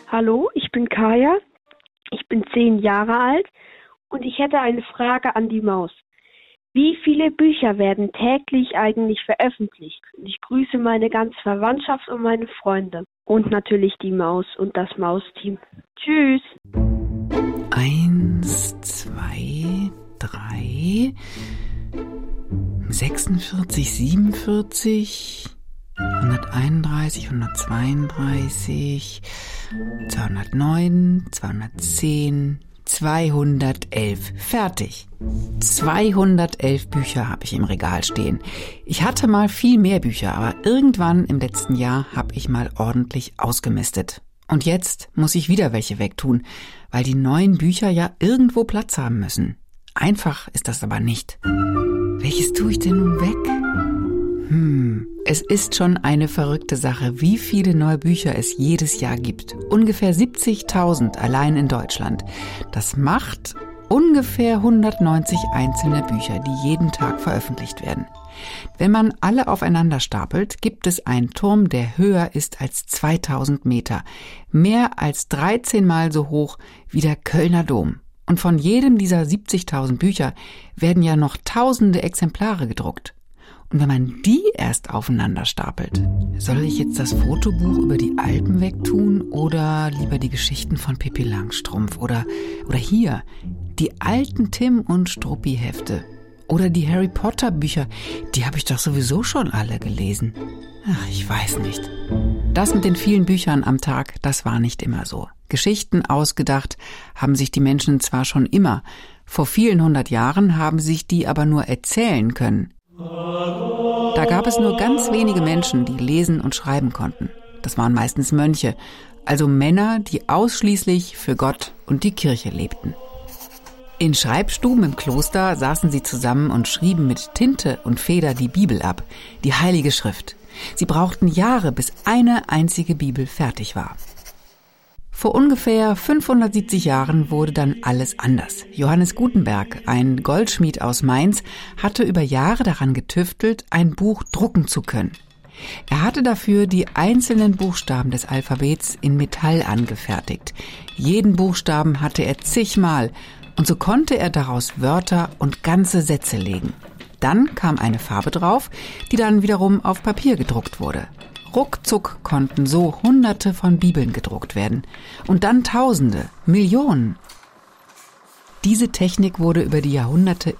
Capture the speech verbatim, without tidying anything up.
Hallo, ich bin Kaya, ich bin zehn Jahre alt und ich hätte eine Frage an die Maus. Wie viele Bücher werden täglich eigentlich veröffentlicht? Ich grüße meine ganze Verwandtschaft und meine Freunde. Und natürlich die Maus und das Mausteam. Tschüss! Eins, zwei, drei, sechsundvierzig, siebenundvierzig, hunderteinunddreißig, hundertzweiunddreißig, zweihundertneun, zweihundertzehn, zweihundertelf. Fertig. zweihundertelf Bücher habe ich im Regal stehen. Ich hatte mal viel mehr Bücher, aber irgendwann im letzten Jahr habe ich mal ordentlich ausgemistet. Und jetzt muss ich wieder welche wegtun, weil die neuen Bücher ja irgendwo Platz haben müssen. Einfach ist das aber nicht. Welches tue ich denn nun weg? Hm, es ist schon eine verrückte Sache, wie viele neue Bücher es jedes Jahr gibt. Ungefähr siebzigtausend allein in Deutschland. Das macht ungefähr hundertneunzig einzelne Bücher, die jeden Tag veröffentlicht werden. Wenn man alle aufeinander stapelt, gibt es einen Turm, der höher ist als zweitausend Meter. Mehr als dreizehn Mal so hoch wie der Kölner Dom. Und von jedem dieser siebzigtausend Bücher werden ja noch tausende Exemplare gedruckt. Und wenn man die erst aufeinander stapelt, soll ich jetzt das Fotobuch über die Alpen wegtun oder lieber die Geschichten von Pippi Langstrumpf oder, oder hier, die alten Tim und Struppi-Hefte oder die Harry Potter Bücher, die habe ich doch sowieso schon alle gelesen. Ach, ich weiß nicht. Das mit den vielen Büchern am Tag, das war nicht immer so. Geschichten ausgedacht haben sich die Menschen zwar schon immer, vor vielen hundert Jahren haben sich die aber nur erzählen können. Da gab es nur ganz wenige Menschen, die lesen und schreiben konnten. Das waren meistens Mönche, also Männer, die ausschließlich für Gott und die Kirche lebten. In Schreibstuben im Kloster saßen sie zusammen und schrieben mit Tinte und Feder die Bibel ab, die Heilige Schrift. Sie brauchten Jahre, bis eine einzige Bibel fertig war. Vor ungefähr fünfhundertsiebzig Jahren wurde dann alles anders. Johannes Gutenberg, ein Goldschmied aus Mainz, hatte über Jahre daran getüftelt, ein Buch drucken zu können. Er hatte dafür die einzelnen Buchstaben des Alphabets in Metall angefertigt. Jeden Buchstaben hatte er zigmal und so konnte er daraus Wörter und ganze Sätze legen. Dann kam eine Farbe drauf, die dann wiederum auf Papier gedruckt wurde. Ruckzuck konnten so Hunderte von Bibeln gedruckt werden. Und dann Tausende, Millionen. Diese Technik wurde über die Jahrhunderte